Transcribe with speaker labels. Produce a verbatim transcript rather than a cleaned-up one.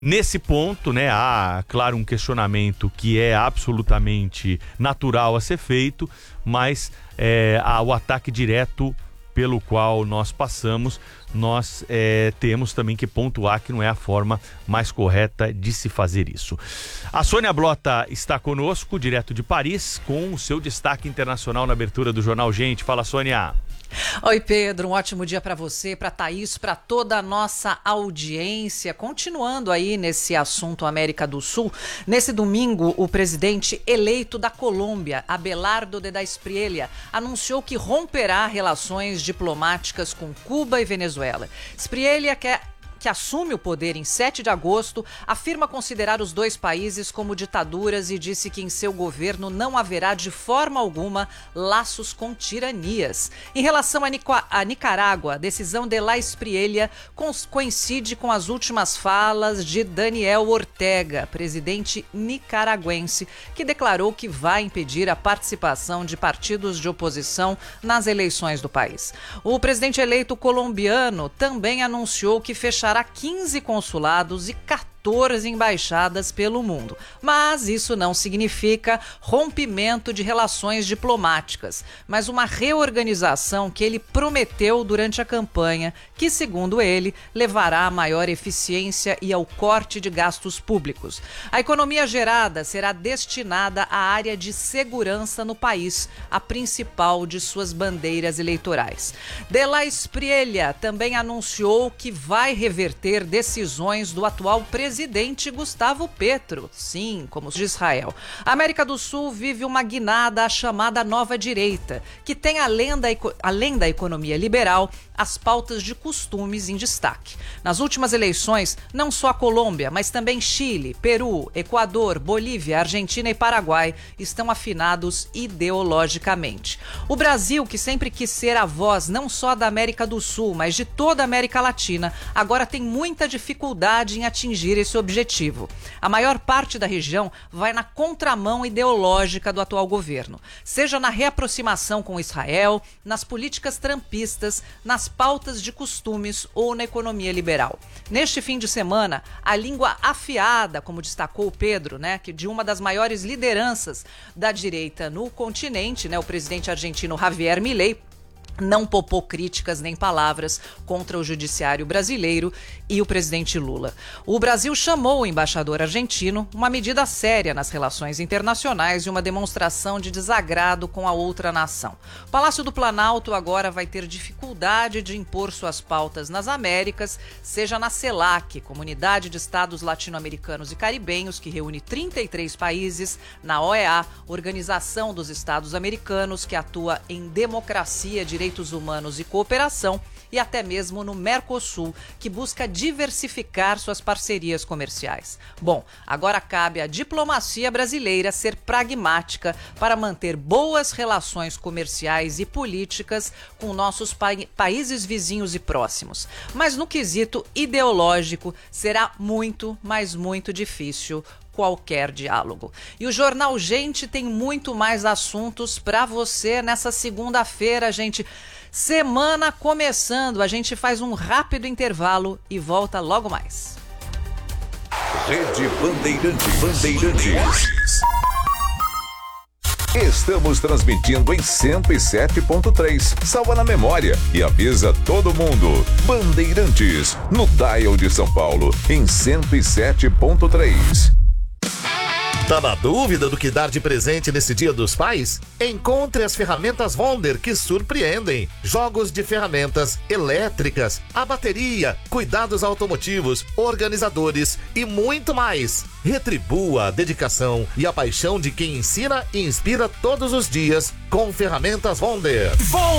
Speaker 1: Nesse ponto, né, há, claro, um questionamento que é absolutamente natural a ser feito, mas é, há o ataque direto pelo qual nós passamos, nós é, temos também que pontuar que não é a forma mais correta de se fazer isso. A Sônia Blota está conosco, direto de Paris, com o seu destaque internacional na abertura do Jornal Gente. Fala, Sônia.
Speaker 2: Oi, Pedro, um ótimo dia para você, para Thaís, para toda a nossa audiência. Continuando aí nesse assunto América do Sul, nesse domingo o presidente eleito da Colômbia, Abelardo de da Espriella, anunciou que romperá relações diplomáticas com Cuba e Venezuela. Espriella quer que assume o poder em sete de agosto, afirma considerar os dois países como ditaduras e disse que em seu governo não haverá de forma alguma laços com tiranias. Em relação a, Nico- a Nicarágua, a decisão de La Espriella coincide com as últimas falas de Daniel Ortega, presidente nicaragüense, que declarou que vai impedir a participação de partidos de oposição nas eleições do país. O presidente eleito colombiano também anunciou que fechará quinze consulados e quatorze embaixadas pelo mundo. Mas isso não significa rompimento de relações diplomáticas, mas uma reorganização que ele prometeu durante a campanha, que, segundo ele, levará a maior eficiência e ao corte de gastos públicos. A economia gerada será destinada à área de segurança no país, a principal de suas bandeiras eleitorais. De La Espriella também anunciou que vai reverter decisões do atual presidente Presidente Gustavo Petro, sim, como de Israel. A América do Sul vive uma guinada à chamada nova direita, que tem, além da, além da economia liberal, as pautas de costumes em destaque. Nas últimas eleições, não só a Colômbia, mas também Chile, Peru, Equador, Bolívia, Argentina e Paraguai estão afinados ideologicamente. O Brasil, que sempre quis ser a voz não só da América do Sul, mas de toda a América Latina, agora tem muita dificuldade em atingir esse objetivo. A maior parte da região vai na contramão ideológica do atual governo, seja na reaproximação com Israel, nas políticas trumpistas, nas pautas de costumes ou na economia liberal. Neste fim de semana, a língua afiada, como destacou o Pedro, né, que de uma das maiores lideranças da direita no continente, né, o presidente argentino Javier Milei, não poupou críticas nem palavras contra o judiciário brasileiro e o presidente Lula. O Brasil chamou o embaixador argentino, uma medida séria nas relações internacionais e uma demonstração de desagrado com a outra nação. O Palácio do Planalto agora vai ter dificuldade de impor suas pautas nas Américas, seja na CELAC, Comunidade de Estados Latino-Americanos e Caribenhos, que reúne trinta e três países, na O E A, Organização dos Estados Americanos, que atua em democracia, direitos humanos e cooperação, e até mesmo no Mercosul, que busca diversificar suas parcerias comerciais. Bom, agora cabe à diplomacia brasileira ser pragmática para manter boas relações comerciais e políticas com nossos pa- países vizinhos e próximos. Mas no quesito ideológico, será muito, mas muito difícil qualquer diálogo. E o Jornal Gente tem muito mais assuntos para você nessa segunda-feira, gente. Semana começando, a gente faz um rápido intervalo e volta logo mais.
Speaker 3: Rede Bandeirantes. Bandeirantes. Estamos transmitindo em cento e sete ponto três. Salva na memória e avisa todo mundo. Bandeirantes, no dial de São Paulo, em cento e sete ponto três.
Speaker 4: Tá na dúvida do que dar de presente nesse Dia dos Pais? Encontre as ferramentas Wonder que surpreendem. Jogos de ferramentas elétricas, a bateria, cuidados automotivos, organizadores e muito mais. Retribua a dedicação e a paixão de quem ensina e inspira todos os dias com ferramentas Wonder.